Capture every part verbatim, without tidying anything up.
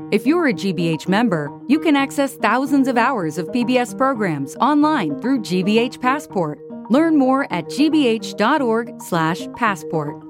If you're a G B H member, you can access thousands of hours of P B S programs online through G B H Passport. Learn more at gbh.org slash passport.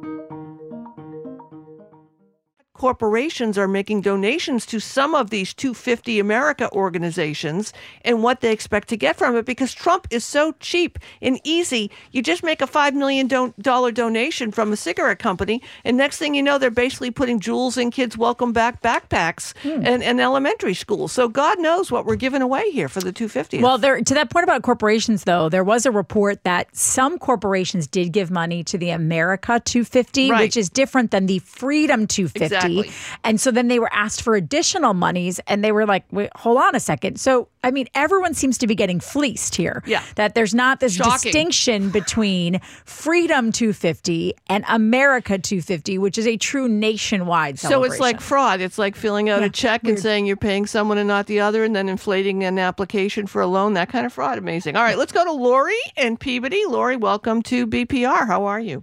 Corporations are making donations to some of these two fifty America organizations and what they expect to get from it, because Trump is so cheap and easy. You just make a five million dollars donation from a cigarette company, and next thing you know, they're basically putting jewels in kids' welcome back backpacks hmm. and, and elementary schools. So God knows what we're giving away here for the two fiftieth. Well, there, to that point about corporations, though, there was a report that some corporations did give money to the America two fifty, right, which is different than the Freedom two fifty. Exactly. And so then they were asked for additional monies, and they were like, wait, hold on a second. So, I mean, everyone seems to be getting fleeced here. Yeah. That there's not this Shocking. distinction between Freedom two fifty and America two fifty, which is a true nationwide celebration. So it's like fraud. It's like filling out yeah, a check weird. and saying you're paying someone and not the other, and then inflating an application for a loan. That kind of fraud. Amazing. All right, let's go to Lori and Peabody. Lori, welcome to B P R. How are you?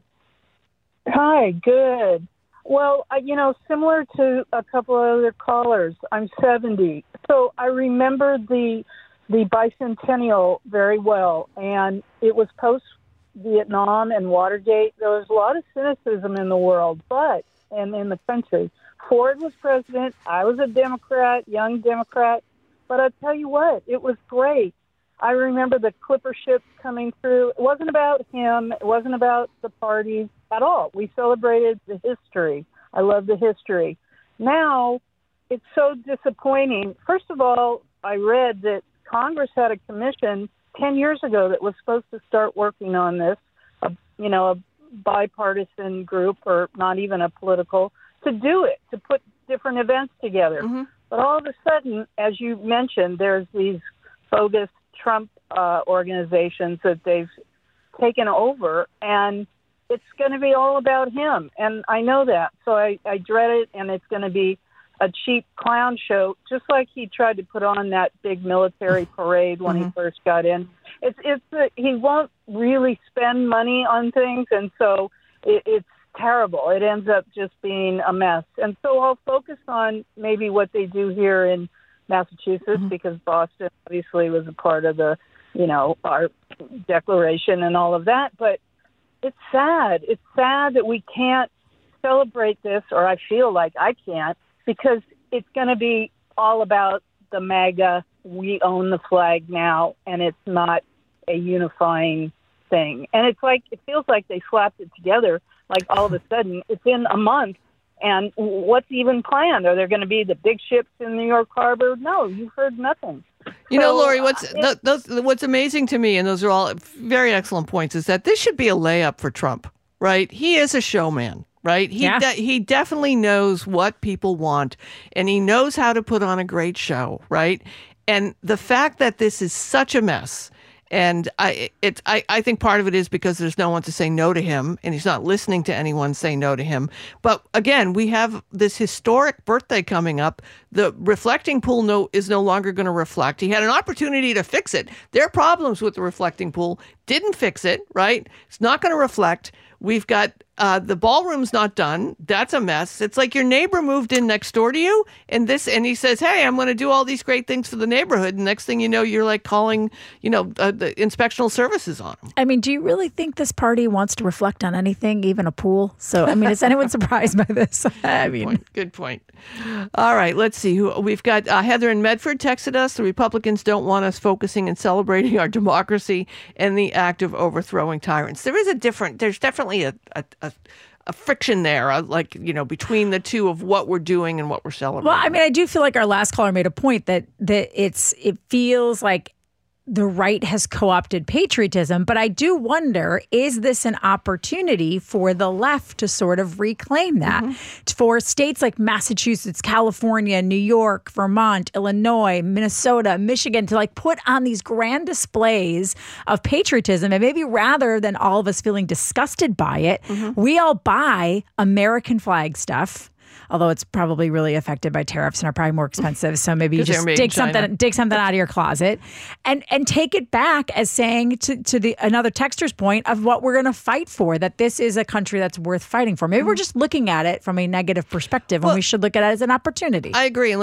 Hi, good. Well, you know, similar to a couple of other callers, I'm seventy. So I remember the the bicentennial very well. And it was post-Vietnam and Watergate. There was a lot of cynicism in the world, but, and in the country. Ford was president. I was a Democrat, young Democrat. But I tell you what, it was great. I remember the Clipper ships coming through. It wasn't about him. It wasn't about the parties at all. We celebrated the history. I love the history. Now, it's so disappointing. First of all, I read that Congress had a commission ten years ago that was supposed to start working on this, a, you know, a bipartisan group, or not even a political, to do it, to put different events together. Mm-hmm. But all of a sudden, as you mentioned, there's these bogus Trump uh, organizations that they've taken over, and it's going to be all about him. And I know that, so I, I dread it, and it's going to be a cheap clown show, just like he tried to put on that big military parade when mm-hmm. he first got in. It's it's uh, he won't really spend money on things, and so it, it's terrible. It ends up just being a mess. And so I'll focus on maybe what they do here in Massachusetts, mm-hmm. because Boston obviously was a part of the, you know, our declaration and all of that. But it's sad. It's sad that we can't celebrate this, or I feel like I can't, because it's going to be all about the MAGA, we own the flag now, and it's not a unifying thing. And it's like, it feels like they slapped it together, like all of a sudden it's in a month. And what's even planned? Are there going to be the big ships in New York Harbor? No, you've heard nothing. You so, know, Lori, what's uh, th- those, what's amazing to me, and those are all very excellent points, is that this should be a layup for Trump, right? He is a showman, right? He yeah. de- he definitely knows what people want, and he knows how to put on a great show, right? And the fact that this is such a mess, and I, it, I, I think part of it is because there's no one to say no to him, and he's not listening to anyone say no to him. But again, we have this historic birthday coming up. The reflecting pool no, is no longer going to reflect. He had an opportunity to fix it. There are problems with the reflecting pool. Didn't fix it, right? It's not going to reflect. We've got uh, the ballroom's not done. That's a mess. It's like your neighbor moved in next door to you, and this, and he says, "Hey, I'm going to do all these great things for the neighborhood." And next thing you know, you're like calling, you know, uh, the inspectional services on him. I mean, do you really think this party wants to reflect on anything, even a pool? So, I mean, is anyone surprised by this? I mean, good point. Good point. All right, let's see who we've got. Uh, Heather in Medford texted us. The Republicans don't want us focusing and celebrating our democracy and the act of overthrowing tyrants. There is a different. There's definitely a a, a, a friction there, uh, like, you know, between the two of what we're doing and what we're celebrating. Well, I mean, I do feel like our last caller made a point that that it's it feels like the right has co-opted patriotism, but I do wonder, is this an opportunity for the left to sort of reclaim that? Mm-hmm. For states like Massachusetts, California, New York, Vermont, Illinois, Minnesota, Michigan, to like put on these grand displays of patriotism, and maybe rather than all of us feeling disgusted by it, mm-hmm. we all buy American flag stuff. Although it's probably really affected by tariffs and are probably more expensive. So maybe you just dig something dig something out of your closet and and take it back as saying to, to the another texter's point of what we're going to fight for, that this is a country that's worth fighting for. Maybe mm-hmm. we're just looking at it from a negative perspective, well, when we should look at it as an opportunity. I agree.